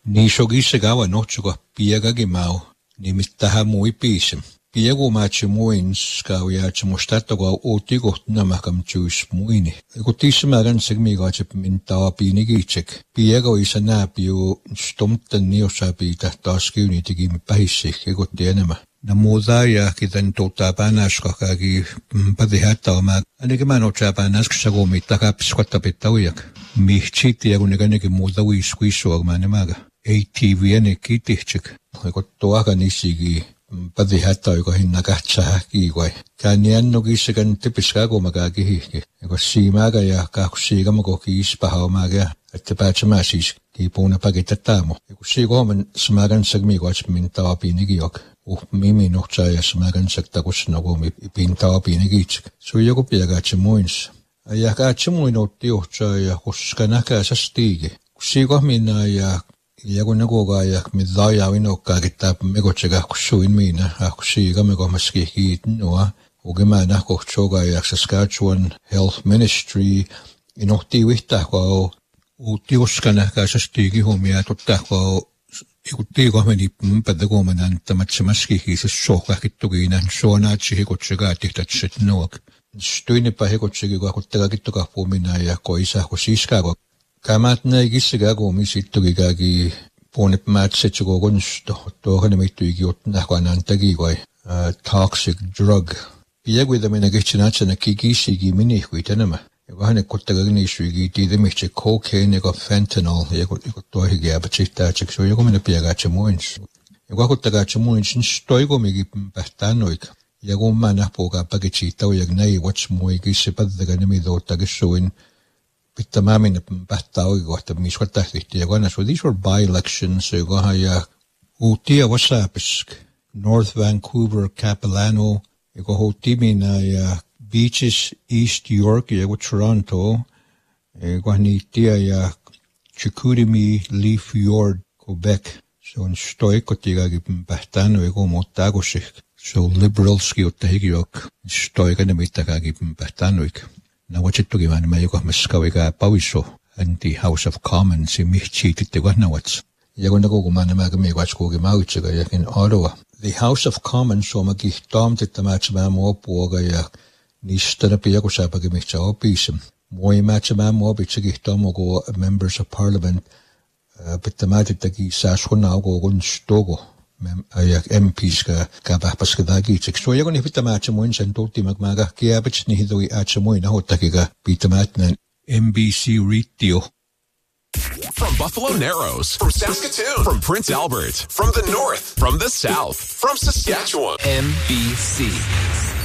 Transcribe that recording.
Niishogisagawa nochuga piagagimau nimittaha muy pisim. Piegu machimuins kawiachimustatoga otigo namakam chus muini. Ekutismagan segmigachip mintawa pinigichek. Piego isanapio stomten niosapita taskiuni tigimi pahisik ekutienema. Namudaya kitan totapanashkakagi padihatawa anigimano chapanas ksagumi takapskwatapitawiak. Mihchiti agunigani mudawi squisho manemaga. ATV kitihchik. Ekotoaga nisigi padihatawa ko hinagacha kiwai. Kanianno gisigan tipiskago magagihiki. Eko simaga ya kakusigamago kiispahawaga at tapachamasis kipuna pagitatamo. Eko sigoman smagan sagmigwach mintawa pinigiyok. Mimi nochaya smagan sagtakusnagomi pintawa pinigitchik. So yago piagachimuins. Ayakachimuin otiochaya kuskanaka sastige. Kusigo mina ya Yagunagoga yak midaya winoka kitap megochega kusuin mina akusiga mego maski noa ugemana kochoga yak Saskatchewan Health Ministry inokti wihtakwa utioskana kasastigi homia totakwa ikutigo meni padago manan tamatsmaski his soka kitugina sona chihikochega titatsit noak stuine pahikochegi gakutaga kituga pomina yakoisa kusiskago Kamatna igisigago misitugigagi ponip matsechugo gunsto tohanimituigi otnakwanantagigwai toxic drug. Piagwidamina gichinachana kigisigi minihwitanama. Yagahane kutagagnishuigi didimiche cocaine ego fentanyl yagotohigi abachitachik so yagomina piagachamuins. Yagakutagachamuins stoigo migi pahtanoik. Yagomana poga pagichitaw yagnai wach moigisipaddaganimido tagishuin Pitamamin Batao got a Miswatahti. So these were by-elections. Utia Wasapisk, North Vancouver, Capilano, Hotimina Beaches, East York, Toronto, Guanitia Chicoutimi, Leaf Fjord, Quebec. So in Stoikotiga Bahtano, Motagoshik. So liberals Kiotahigiok, Stoikanamitakagi Bahtanoik. Na wachitugiman mayuko maskawiga pawiso and the House of Commons imichititiwanawats. Yagunagoguman magamigwachkogi mauchiga yak in Ottawa. The House of Commons so magihtom titamachmamo puoga yak nishtanapiyakusapagimicha opism. Moi machmamo bichigihtomogo members of parliament pitamatitagi sashkunago gunstogo. Ayak MPs ka bapaskadagi so yagon ipitamachamoin santoti magmaga kiabich ni hidoi achamoin ahotakiga pitamatnan MBC Ritio. From Buffalo Narrows, from Saskatoon, from Prince Albert, from the north, from the south, from Saskatchewan. MBC